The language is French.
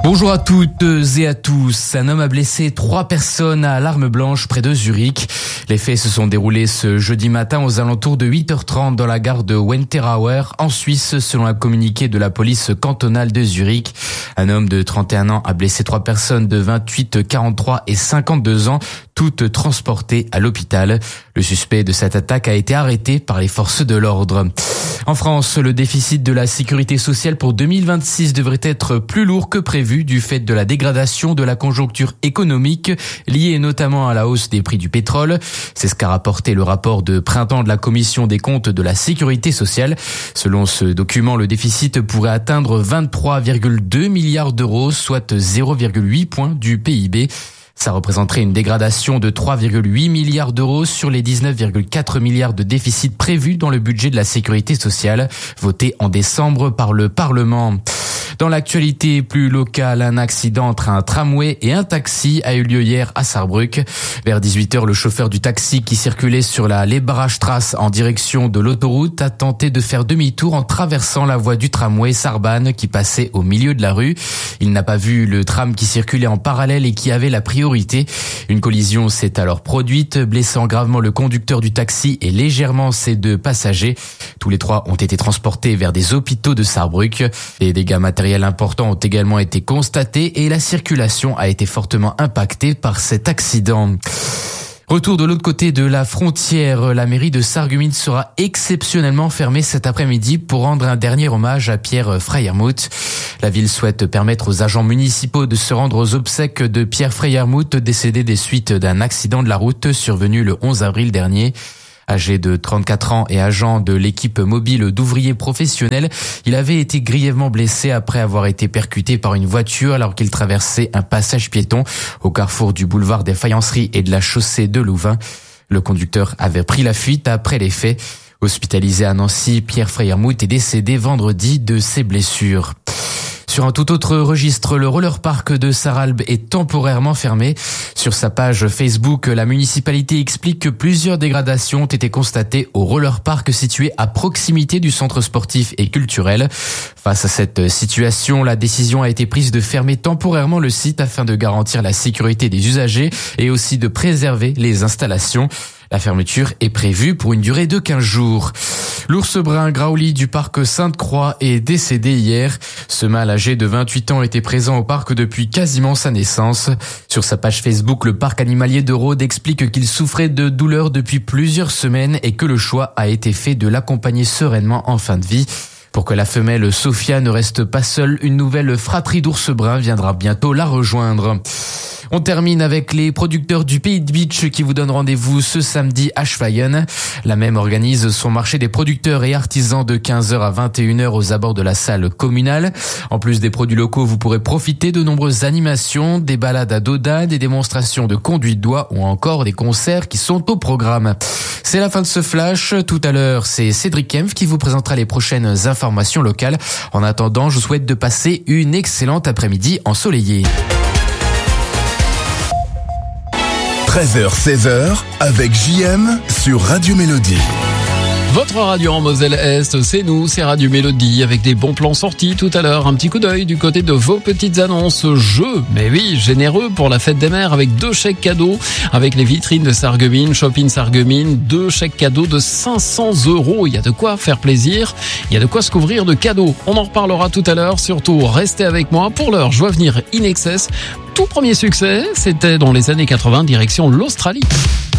Bonjour à toutes et à tous. Un homme a blessé 3 personnes à l'arme blanche près de Zurich. Les faits se sont déroulés ce jeudi matin aux alentours de 8h30 dans la gare de Winterauer en Suisse, selon un communiqué de la police cantonale de Zurich. Un homme de 31 ans a blessé 3 personnes de 28, 43 et 52 ans, toutes transportées à l'hôpital. Le suspect de cette attaque a été arrêté par les forces de l'ordre. En France, le déficit de la sécurité sociale pour 2026 devrait être plus lourd que prévu du fait de la dégradation de la conjoncture économique liée notamment à la hausse des prix du pétrole. C'est ce qu'a rapporté le rapport de printemps de la Commission des comptes de la sécurité sociale. Selon ce document, le déficit pourrait atteindre 23,2 milliards d'euros, soit 0,8 points du PIB. Ça représenterait une dégradation de 3,8 milliards d'euros sur les 19,4 milliards de déficit prévus dans le budget de la sécurité sociale, voté en décembre par le Parlement. Dans l'actualité plus locale, un accident entre un tramway et un taxi a eu lieu hier à Saarbrück. Vers 18h, le chauffeur du taxi qui circulait sur la Leberachstrasse en direction de l'autoroute a tenté de faire demi-tour en traversant la voie du tramway Sarbahn qui passait au milieu de la rue. Il n'a pas vu le tram qui circulait en parallèle et qui avait la priorité. Une collision s'est alors produite, blessant gravement le conducteur du taxi et légèrement ses 2 passagers. Tous les 3 ont été transportés vers des hôpitaux de Saarbrück. Des dégâts matériels importants ont également été constatés et la circulation a été fortement impactée par cet accident. Retour de l'autre côté de la frontière, la mairie de Sarreguemines sera exceptionnellement fermée cet après-midi pour rendre un dernier hommage à Pierre Freyermuth. La ville souhaite permettre aux agents municipaux de se rendre aux obsèques de Pierre Freyermuth, décédé des suites d'un accident de la route survenu le 11 avril dernier. Âgé de 34 ans et agent de l'équipe mobile d'ouvriers professionnels, il avait été grièvement blessé après avoir été percuté par une voiture alors qu'il traversait un passage piéton au carrefour du boulevard des Faïenceries et de la chaussée de Louvain. Le conducteur avait pris la fuite après les faits. Hospitalisé à Nancy, Pierre Freyermuth est décédé vendredi de ses blessures. Sur un tout autre registre, le roller park de Sarralbe est temporairement fermé. Sur sa page Facebook, la municipalité explique que plusieurs dégradations ont été constatées au roller park situé à proximité du centre sportif et culturel. Face à cette situation, la décision a été prise de fermer temporairement le site afin de garantir la sécurité des usagers et aussi de préserver les installations. La fermeture est prévue pour une durée de 15 jours. L'ours brun Grauli du parc Sainte-Croix est décédé hier. Ce mâle âgé de 28 ans était présent au parc depuis quasiment sa naissance. Sur sa page Facebook, le parc animalier de Rhodes explique qu'il souffrait de douleurs depuis plusieurs semaines et que le choix a été fait de l'accompagner sereinement en fin de vie. Pour que la femelle Sophia ne reste pas seule, une nouvelle fratrie d'ours bruns viendra bientôt la rejoindre. On termine avec les producteurs du Pays de Beach qui vous donnent rendez-vous ce samedi à Schweyen. La même organise son marché des producteurs et artisans de 15h à 21h aux abords de la salle communale. En plus des produits locaux, vous pourrez profiter de nombreuses animations, des balades à Doda, des démonstrations de conduite doigt ou encore des concerts qui sont au programme. C'est la fin de ce flash. Tout à l'heure, c'est Cédric Kempf qui vous présentera les prochaines informations locales. En attendant, je vous souhaite de passer une excellente après-midi ensoleillée. 13h-16h avec JM sur Radio Mélodie. Votre radio en Moselle-Est, c'est nous, c'est Radio Mélodie, avec des bons plans sortis tout à l'heure. Un petit coup d'œil du côté de vos petites annonces jeux. Mais oui, généreux pour la fête des mères avec 2 chèques cadeaux, avec les vitrines de Sarreguemines, Shopping Sarreguemines, 2 chèques cadeaux de 500 €. Il y a de quoi faire plaisir, il y a de quoi se couvrir de cadeaux. On en reparlera tout à l'heure, surtout restez avec moi. Pour l'heure, je vois venir In Excess. Tout premier succès, c'était dans les années 80, direction l'Australie.